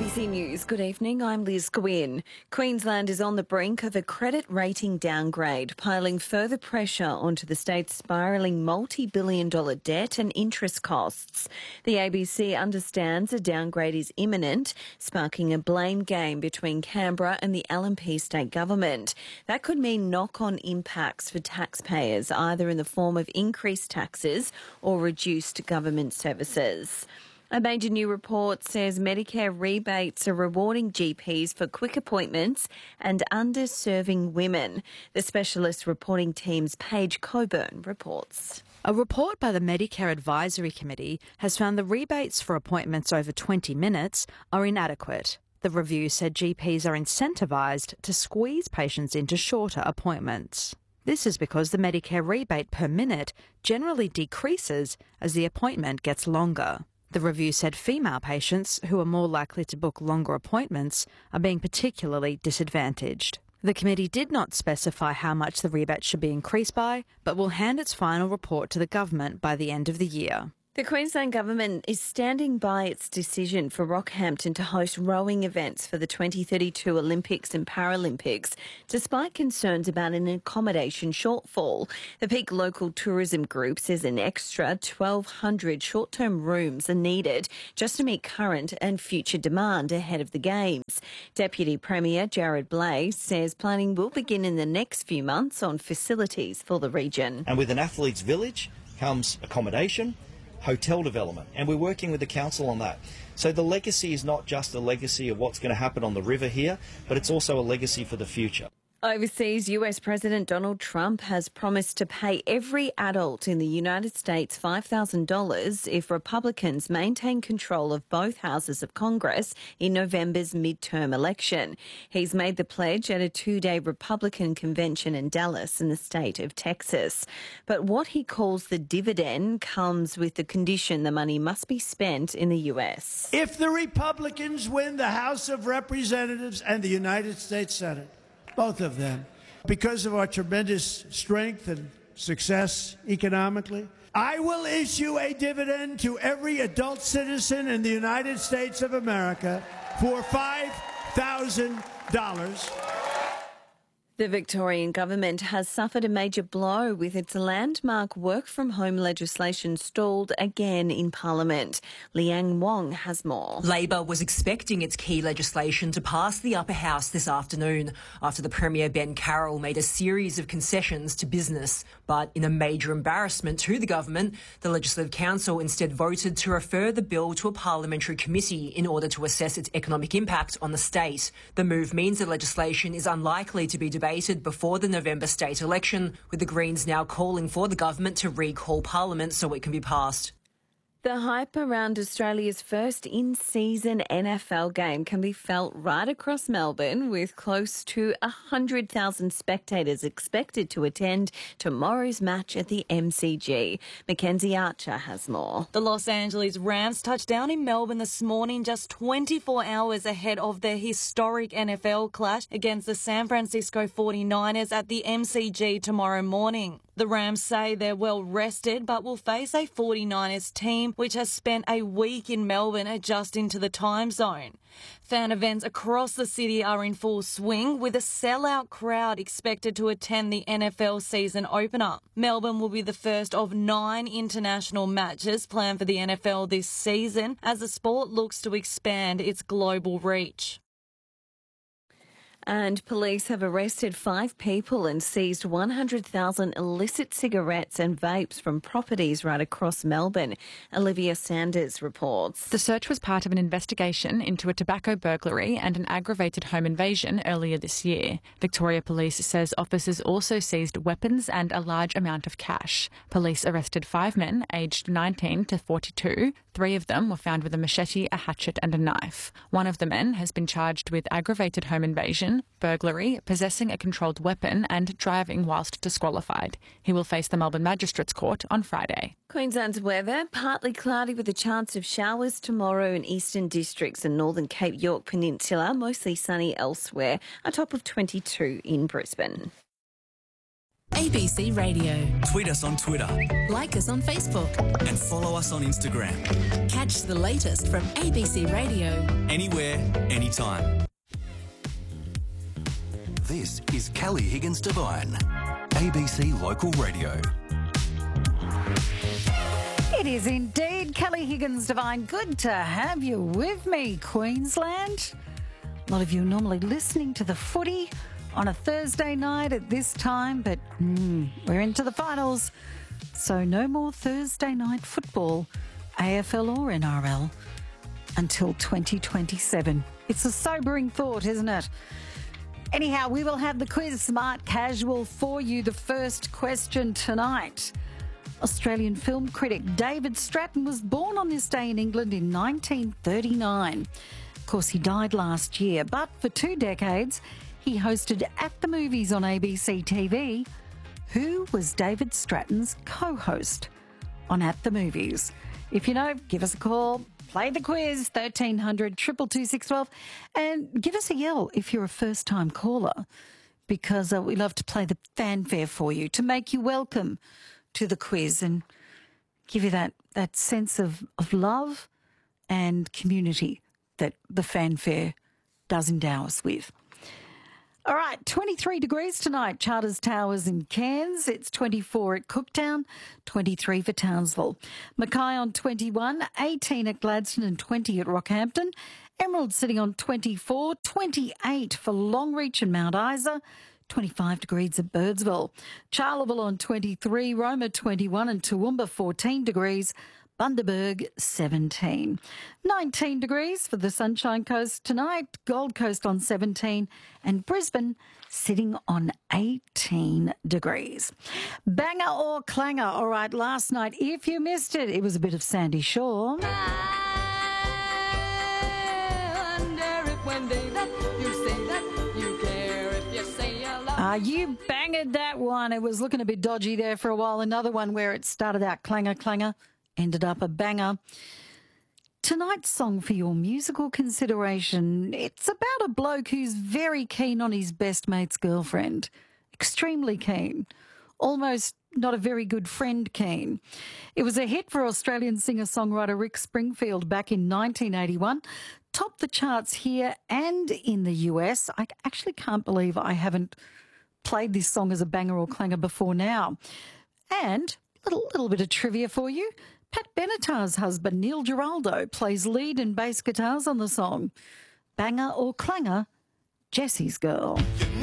ABC News, good evening, I'm Liz Gwynn. Queensland is on the brink of a credit rating downgrade, piling further pressure onto the state's spiralling multi-billion-dollar debt and interest costs. The ABC understands a downgrade is imminent, sparking a blame game between Canberra and the LNP state government. That could mean knock-on impacts for taxpayers, either in the form of increased taxes or reduced government services. A major new report says Medicare rebates are rewarding GPs for quick appointments and underserving women. The specialist reporting team's Paige Coburn reports. A report by the Medicare Advisory Committee has found the rebates for appointments over 20 minutes are inadequate. The review said GPs are incentivised to squeeze patients into shorter appointments. This is because the Medicare rebate per minute generally decreases as the appointment gets longer. The review said female patients, who are more likely to book longer appointments, are being particularly disadvantaged. The committee did not specify how much the rebate should be increased by, but will hand its final report to the government by the end of the year. The Queensland Government is standing by its decision for Rockhampton to host rowing events for the 2032 Olympics and Paralympics, despite concerns about an accommodation shortfall. The Peak Local Tourism Group says an extra 1,200 short-term rooms are needed just to meet current and future demand ahead of the Games. Deputy Premier Jared Blais says planning will begin in the next few months on facilities for the region. And with an athletes' village comes accommodation, hotel development, and we're working with the council on that. So the legacy is not just a legacy of what's going to happen on the river here, but it's also a legacy for the future. Overseas, US President Donald Trump has promised to pay every adult in the United States $5,000 if Republicans maintain control of both houses of Congress in November's midterm election. He's made the pledge at a two-day Republican convention in Dallas in the state of Texas. But what he calls the dividend comes with the condition the money must be spent in the US. If the Republicans win the House of Representatives and the United States Senate, both of them, because of our tremendous strength and success economically, I will issue a dividend to every adult citizen in the United States of America for $5,000. The Victorian government has suffered a major blow with its landmark work-from-home legislation stalled again in Parliament. Liang Wong has more. Labor was expecting its key legislation to pass the upper house this afternoon after the Premier Ben Carroll made a series of concessions to business. But in a major embarrassment to the government, the Legislative Council instead voted to refer the bill to a parliamentary committee in order to assess its economic impact on the state. The move means the legislation is unlikely to be debated before the November state election, with the Greens now calling for the government to recall Parliament so it can be passed. The hype around Australia's first in-season NFL game can be felt right across Melbourne, with close to 100,000 spectators expected to attend tomorrow's match at the MCG. Mackenzie Archer has more. The Los Angeles Rams touched down in Melbourne this morning, just 24 hours ahead of their historic NFL clash against the San Francisco 49ers at the MCG tomorrow morning. The Rams say they're well rested but will face a 49ers team which has spent a week in Melbourne adjusting to the time zone. Fan events across the city are in full swing, with a sellout crowd expected to attend the NFL season opener. Melbourne will be the first of 9 international matches planned for the NFL this season as the sport looks to expand its global reach. And police have arrested 5 people and seized 100,000 illicit cigarettes and vapes from properties right across Melbourne. Olivia Sanders reports. The search was part of an investigation into a tobacco burglary and an aggravated home invasion earlier this year. Victoria Police says officers also seized weapons and a large amount of cash. Police arrested 5 men aged 19 to 42. 3 of them were found with a machete, a hatchet and a knife. One of the men has been charged with aggravated home invasion, burglary, possessing a controlled weapon and driving whilst disqualified. He will face the Melbourne Magistrates Court on Friday. Queensland's weather, partly cloudy with a chance of showers tomorrow in eastern districts and northern Cape York Peninsula, mostly sunny elsewhere, a top of 22 in Brisbane. ABC Radio. Tweet us on Twitter. Like us on Facebook. And follow us on Instagram. Catch the latest from ABC Radio. Anywhere, anytime. This is Kelly Higgins Devine, ABC Local Radio. It is indeed Kelly Higgins Devine. Good to have you with me, Queensland. A lot of you are normally listening to the footy on a Thursday night at this time, but we're into the finals. So no more Thursday night football, AFL or NRL, until 2027. It's a sobering thought, isn't it? Anyhow, we will have the quiz Smart Casual for you. The first question tonight. Australian film critic David Stratton was born on this day in England in 1939. Of course, he died last year, but for 2 decades, he hosted At the Movies on ABC TV. Who was David Stratton's co-host on At the Movies? If you know, give us a call. Play the quiz, 1300 222 612, and give us a yell if you're a first-time caller, because we love to play the fanfare for you to make you welcome to the quiz and give you that sense of love and community that the fanfare does endow us with. All right, 23 degrees tonight, Charters Towers in Cairns. It's 24 at Cooktown, 23 for Townsville. Mackay on 21, 18 at Gladstone and 20 at Rockhampton. Emerald sitting on 24, 28 for Longreach and Mount Isa. 25 degrees at Birdsville. Charleville on 23, Roma 21 and Toowoomba 14 degrees. Bundaberg 17. 19 degrees for the Sunshine Coast tonight. Gold Coast on 17 and Brisbane sitting on 18 degrees. Banger or clanger? All right, last night, if you missed it, it was a bit of Sandy Shaw. You banged that one. It was looking a bit dodgy there for a while. Another one where it started out clanger, ended up a banger. Tonight's song for your musical consideration, it's about a bloke who's very keen on his best mate's girlfriend. Extremely keen. Almost not a very good friend keen. It was a hit for Australian singer-songwriter Rick Springfield back in 1981. Topped the charts here and in the US. I actually can't believe I haven't played this song as a banger or clanger before now. And a little bit of trivia for you. Pat Benatar's husband, Neil Giraldo, plays lead and bass guitars on the song. Banger or clanger, Jessie's Girl.